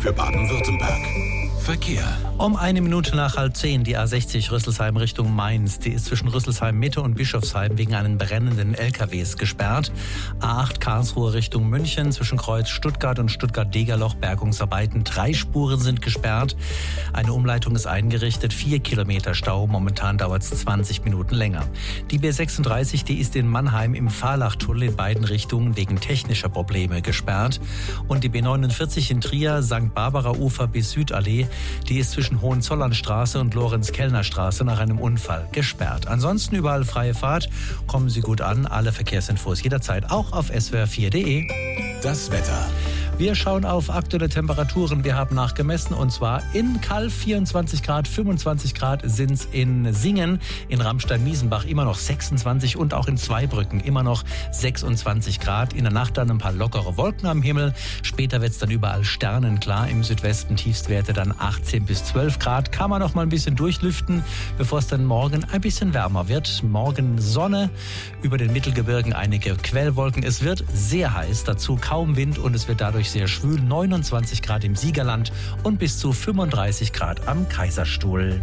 für Baden-Württemberg. Verkehr. Um 1 Minute nach 9:30 die A60 Rüsselsheim Richtung Mainz. Die ist zwischen Rüsselsheim Mitte und Bischofsheim wegen einen brennenden LKWs gesperrt. A8 Karlsruhe Richtung München zwischen Kreuz Stuttgart und Stuttgart-Degerloch Bergungsarbeiten. 3 Spuren sind gesperrt. Eine Umleitung ist eingerichtet. 4 Kilometer Stau. Momentan dauert es 20 Minuten länger. Die B36, die ist in Mannheim im Fahrlachtunnel in beiden Richtungen wegen technischer Probleme gesperrt. Und die B49 in Trier, St. Barbara Ufer bis Südallee, die ist zwischen Hohenzollernstraße und Lorenz-Kellner-Straße nach einem Unfall gesperrt. Ansonsten überall freie Fahrt. Kommen Sie gut an. Alle Verkehrsinfos jederzeit auch auf swr4.de. Das Wetter. Wir schauen auf aktuelle Temperaturen. Wir haben nachgemessen und zwar in Kalf 24 Grad, 25 Grad sind es in Singen, in Ramstein-Miesenbach immer noch 26 und auch in Zweibrücken immer noch 26 Grad. In der Nacht dann ein paar lockere Wolken am Himmel. Später wird es dann überall sternenklar. Im Südwesten Tiefstwerte dann 18 bis 12 Grad. Kann man noch mal ein bisschen durchlüften, bevor es dann morgen ein bisschen wärmer wird. Morgen Sonne, über den Mittelgebirgen einige Quellwolken. Es wird sehr heiß, dazu kaum Wind und es wird dadurch sehr schwül, 29 Grad im Siegerland und bis zu 35 Grad am Kaiserstuhl.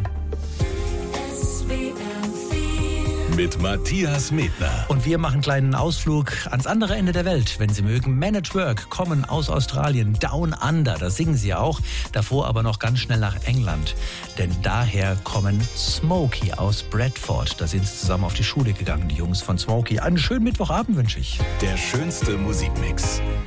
Mit Matthias Medner. Und wir machen einen kleinen Ausflug ans andere Ende der Welt, wenn Sie mögen. Men at Work kommen aus Australien, Down Under, das singen sie auch. Davor aber noch ganz schnell nach England. Denn daher kommen Smokey aus Bradford. Da sind sie zusammen auf die Schule gegangen, die Jungs von Smokey. Einen schönen Mittwochabend wünsche ich. Der schönste Musikmix.